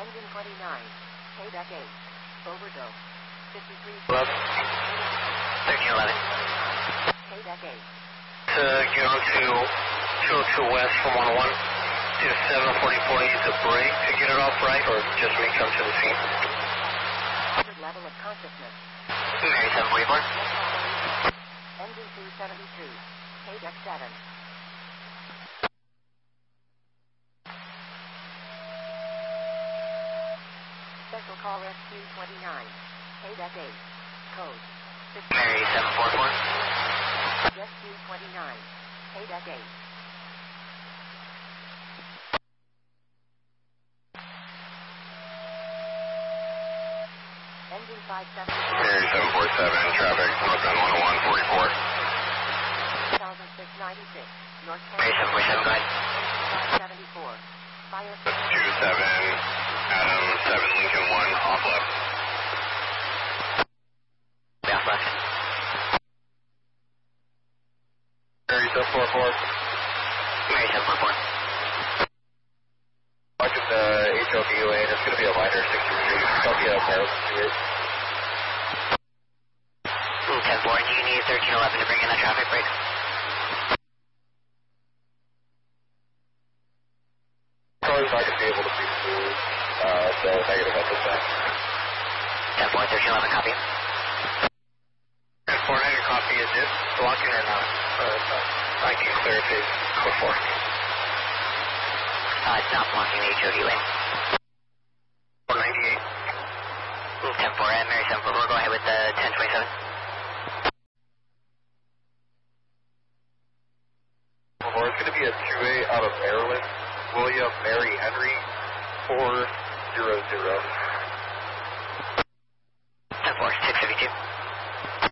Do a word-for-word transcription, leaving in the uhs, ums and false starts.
Engine twenty-nine. K-Deck eight. Overdose. fifty-three. eleven. thirteen eleven. K-Deck eight. To get on to two oh two west from one oh one. Do seven forty-four needs a break to get it off right, or just make come to the scene? Level of consciousness. Mary seven forty-four. Engine two seventy-two. K-Deck seven. Special call Rescue twenty-nine. K-Deck eight. Code. Mary seven forty-four. Rescue twenty-nine. K-Deck eight. Engine five seventy-four. Mary seven forty-seven, traffic, northbound one oh one, forty-four. one thousand six ninety-six. North Mary seven forty-seven, go ahead. five seventy-four. Fire. two seven, Adam seven, Lincoln one, off left. Off left. Mary seven forty-four. Mary seven forty-four. Watching the H O V lane, it's going to be a lighter sixty-three. There'll be a barrel to it. ten four, do you need thirteen eleven to bring in the traffic break? Probably not going to be able to be smooth, uh, so negative up with that. ten four, thirteen eleven, copy. ten four, negative copy, is it blocking or not? Or uh, I can clear it before. Uh, it's not blocking the H O V lane. four ninety-eight. ten four, and Mary seven four, we'll go ahead with the ten twenty-seven. It's going to be a two A out of Maryland, William Mary Henry, four zero zero. ten four, six fifty-two.